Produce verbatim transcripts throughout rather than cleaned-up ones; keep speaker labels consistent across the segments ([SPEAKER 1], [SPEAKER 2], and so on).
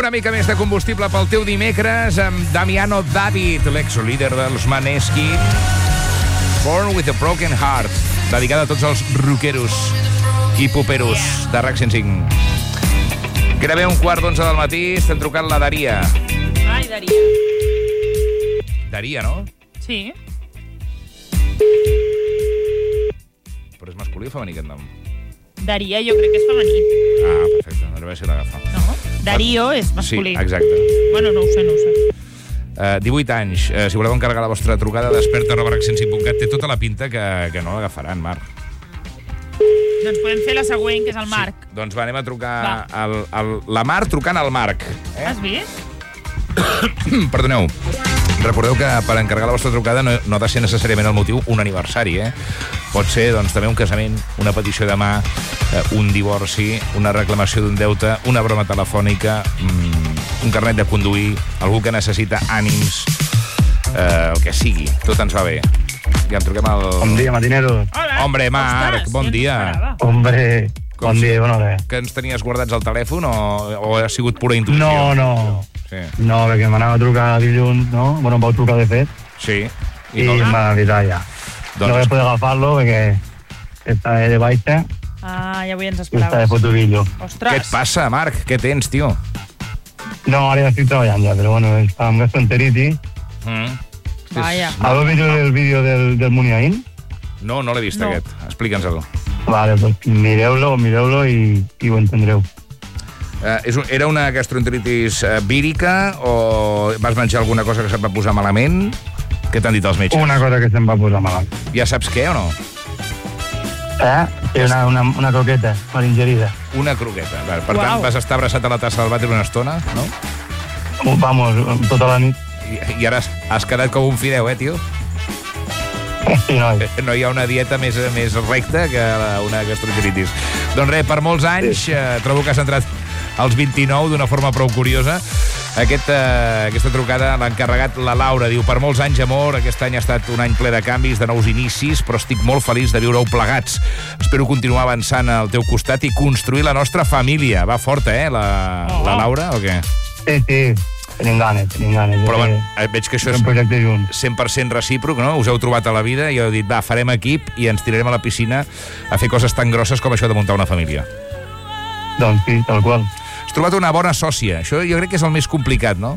[SPEAKER 1] Una mica més de combustible pel teu dimecres amb Damiano David, l'ex-líder dels Maneskin. Born with a Broken Heart, dedicada a tots els rockeros i poperos de RAC cent cinc. Gairebé un quart d'onze del matí, estem trucant la Daria.
[SPEAKER 2] Ai, Daria.
[SPEAKER 1] Daria, no?
[SPEAKER 2] Sí.
[SPEAKER 1] Però és masculí o femení aquest nom?
[SPEAKER 2] Daria, jo crec que és femení.
[SPEAKER 1] Ah, perfecte, no deu ser l'agafa.
[SPEAKER 2] No, Dario és masculí.
[SPEAKER 1] Sí, exacte.
[SPEAKER 2] Bueno, no ho sé, no ho sé.
[SPEAKER 1] Uh, divuit anys, uh, si voleu encarregar la vostra trucada, desperta arroba rac cent cinc punt cat. Té tota la pinta que, que no l'agafaran, Marc.
[SPEAKER 2] Doncs podem fer la següent, que és el Marc.
[SPEAKER 1] Sí. Doncs va, anem a trucar al, al, la Mar trucant al Marc. Eh?
[SPEAKER 2] Has vist?
[SPEAKER 1] Perdoneu. Recordeu que per encarregar la vostra trucada no, no ha de ser necessàriament el motiu un aniversari, eh? Pot ser, doncs, també un casament, una petició de mà, eh, un divorci, una reclamació d'un deute, una broma telefònica, mm, un carnet de conduir, algú que necessita ànims, eh, el que sigui. Tot ens va bé. Ja em truquem al...
[SPEAKER 3] Bon dia, matineros.
[SPEAKER 2] Hola.
[SPEAKER 1] Hombre, Marc,
[SPEAKER 2] Ostres,
[SPEAKER 1] bon
[SPEAKER 2] ja
[SPEAKER 1] dia.
[SPEAKER 2] no
[SPEAKER 3] Hombre,
[SPEAKER 1] Com
[SPEAKER 3] bon
[SPEAKER 1] si-
[SPEAKER 3] dia, bona hora.
[SPEAKER 1] Que ens tenies guardats al telèfon o, o ha sigut pura intuïció?
[SPEAKER 3] No, no.
[SPEAKER 1] Sí.
[SPEAKER 3] No, perquè m'anava a trucar dilluns, no? Bueno, em vau trucar de fet
[SPEAKER 1] Sí.
[SPEAKER 3] i,
[SPEAKER 1] no-
[SPEAKER 3] em va avisar ja.
[SPEAKER 1] Doncs-
[SPEAKER 3] No vaig poder agafar-lo perquè està de baixa
[SPEAKER 2] Ah, ja avui ens
[SPEAKER 3] i està de
[SPEAKER 2] esperaves.
[SPEAKER 3] fotovillo.
[SPEAKER 2] Ostres.
[SPEAKER 1] Què et passa, Marc? Què tens, tio?
[SPEAKER 3] No, ara ja estic treballant ja, però bueno, està amb gastroenteritis.
[SPEAKER 1] Mm.
[SPEAKER 2] Vaja.
[SPEAKER 3] Heu vist el vídeo del, del Muniain?
[SPEAKER 1] No, no l'he vist,
[SPEAKER 2] No.
[SPEAKER 1] aquest. Explica'ns-el.
[SPEAKER 3] Vale, doncs mireu-lo, mireu-lo i, i ho entendreu.
[SPEAKER 1] Uh, és un, era una gastroenteritis uh, vírica o vas menjar alguna cosa que se't va posar malament? Què t'han dit els metges?
[SPEAKER 3] Una cosa que se'm va posar malalt.
[SPEAKER 1] Ja saps què o no?
[SPEAKER 3] Eh? És una, una, una croqueta mal ingerida.
[SPEAKER 1] Una croqueta. Per, per
[SPEAKER 2] Uau.
[SPEAKER 1] tant, vas estar abraçat a la tassa del vàter una estona, no?
[SPEAKER 3] Vamos, tota la nit.
[SPEAKER 1] I, i ara has, has quedat com un fideu, eh, tio?
[SPEAKER 3] Sí, noi.
[SPEAKER 1] No hi ha una dieta més, més recta que una gastroenteritis. Doncs res, per molts anys, eh, trobo que has entrat als vint-i-nou d'una forma prou curiosa. Aquest, eh, aquesta trucada l'ha encarregat la Laura. Diu, per molts anys, amor, aquest any ha estat un any ple de canvis, de nous inicis, però estic molt feliç de viure-ho plegats. Espero continuar avançant al teu costat i construir la nostra família. Va forta, eh, la, la Laura, o què?
[SPEAKER 3] Sí, sí, tenim ganes, tenim ganes.
[SPEAKER 1] Però
[SPEAKER 3] de
[SPEAKER 1] bueno,
[SPEAKER 3] fer-
[SPEAKER 1] veig que això
[SPEAKER 3] fer
[SPEAKER 1] és
[SPEAKER 3] un projecte junts.
[SPEAKER 1] cent per cent recíproc, no? Us heu trobat a la vida i heu dit, va, farem equip i ens tirarem a la piscina a fer coses tan grosses com això de muntar una família.
[SPEAKER 3] Doncs sí, tal qual.
[SPEAKER 1] Has trobat una bona sòcia. Això jo crec que és el més complicat, no?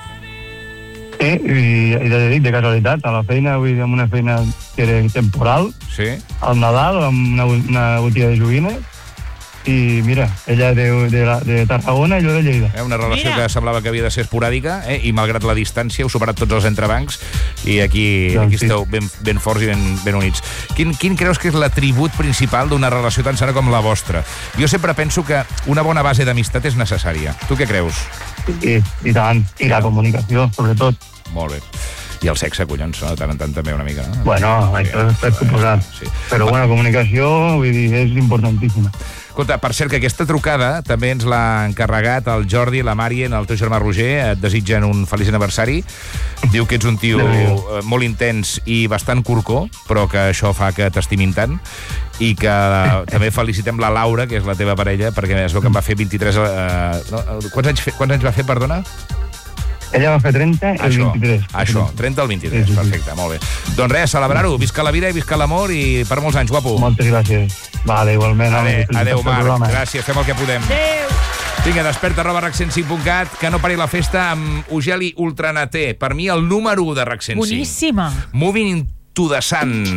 [SPEAKER 3] Sí, i, i de, de casualitat, a la feina, vull dir, amb una feina que era temporal,
[SPEAKER 1] Sí?
[SPEAKER 3] al Nadal, amb una, una botiga de joguines, i mira, ella de, de, la, de Tarragona i jo de Lleida.
[SPEAKER 1] Eh? Una relació
[SPEAKER 2] Mira.
[SPEAKER 1] que semblava que havia de ser esporàdica, eh? I malgrat la distància heu superat tots els entrebancs i aquí,
[SPEAKER 3] Doncs
[SPEAKER 1] aquí
[SPEAKER 3] sí.
[SPEAKER 1] esteu ben, ben forts i ben, ben units. Quin, quin creus que és l'atribut principal d'una relació tan sana com la vostra? Jo sempre penso que una bona base d'amistat és necessària. Tu què creus?
[SPEAKER 3] I, i tant, i la comunicació, sobretot.
[SPEAKER 1] Molt bé. I el sexe, collons, no? De tant en tant també una mica, no?
[SPEAKER 3] Bueno, això és per suposat.
[SPEAKER 1] Sí.
[SPEAKER 3] Però bueno, comunicació, vull dir, és importantíssima.
[SPEAKER 1] Escolta, per cert, que aquesta trucada també ens l'ha encarregat el Jordi, la Marien, el teu germà Roger. Et desitgen un feliç aniversari. Diu que ets un tio eh, molt intens i bastant corcó, però que això fa que t'estimin tant. I que eh, també felicitem la Laura, que és la teva parella, perquè es veu que en va fer vint-i-tres... Eh, no? Quants, anys, fe- quants anys va fer, perdona?
[SPEAKER 3] Ella va fer trenta i el
[SPEAKER 1] Això,
[SPEAKER 3] vint-i-tres.
[SPEAKER 1] això, trenta al vint-i-tres,
[SPEAKER 3] Sí, sí, sí.
[SPEAKER 1] perfecte, molt bé. Doncs res, celebrar-ho, visca la vida i visca l'amor i per molts anys, guapo.
[SPEAKER 3] Moltes gràcies. Vale, igualment.
[SPEAKER 1] Adéu,
[SPEAKER 3] home,
[SPEAKER 1] adéu,
[SPEAKER 3] felicitats pel
[SPEAKER 1] Marc,
[SPEAKER 3] programa.
[SPEAKER 1] gràcies, fem el que podem.
[SPEAKER 2] Adéu.
[SPEAKER 1] Vinga, desperta, arroba rac cent cinc punt cat, que no pari la festa amb Ugeli Ultranaté. Per mi, el número u de RAC cent cinc.
[SPEAKER 2] Boníssima.
[SPEAKER 1] Moving to the Sun.